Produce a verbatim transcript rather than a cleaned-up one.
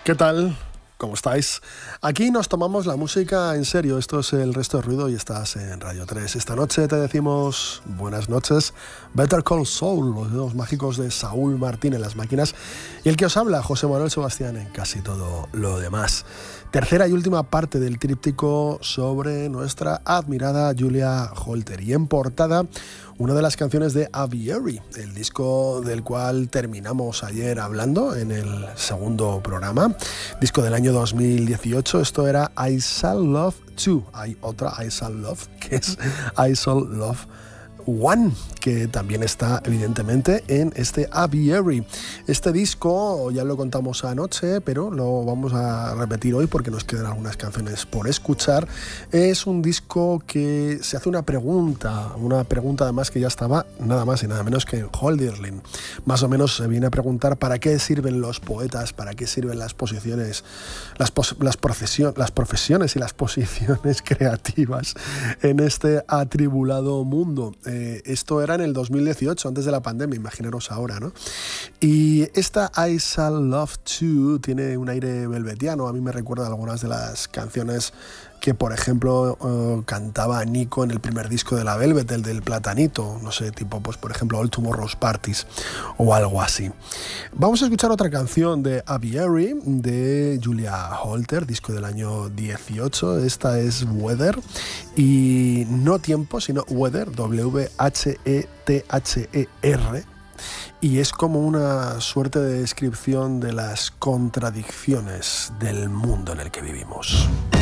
¿Qué tal? ¿Cómo estáis? Aquí nos tomamos la música en serio. Esto es El Resto de Ruido y estás en Radio tres. Esta noche te decimos buenas noches. Better Call Saul, los dedos mágicos de Saúl Martín en las máquinas. Y el que os habla, José Manuel Sebastián, en casi todo lo demás. Tercera y última parte del tríptico sobre nuestra admirada Julia Holter. Y en portada, una de las canciones de Aviary, el disco del cual terminamos ayer hablando en el segundo programa, disco del año dos mil dieciocho. Esto era I Shall Love Two. Hay otra I Shall Love, que es I Shall Love One, que también está evidentemente en este Aviary. Este disco ya lo contamos anoche, pero lo vamos a repetir hoy porque nos quedan algunas canciones por escuchar. Es un disco que se hace una pregunta, una pregunta además que ya estaba nada más y nada menos que en Hölderlin. Más o menos se viene a preguntar para qué sirven los poetas, para qué sirven las posiciones, las, pos- las, profesion- las profesiones y las posiciones creativas en este atribulado mundo. Eh, Esto era en el dos mil dieciocho, antes de la pandemia, imaginaros ahora, ¿no? Y esta I Shall Love Two tiene un aire velvetiano. A mí me recuerda algunas de las canciones que, por ejemplo, uh, cantaba Nico en el primer disco de la Velvet, el del Platanito, no sé, tipo, pues por ejemplo, All Tomorrow's Parties o algo así. Vamos a escuchar otra canción de Aviary, de Julia Holter, disco del año dieciocho. Esta es Weather, y no tiempo, sino Weather, W H E T H E R, y es como una suerte de descripción de las contradicciones del mundo en el que vivimos.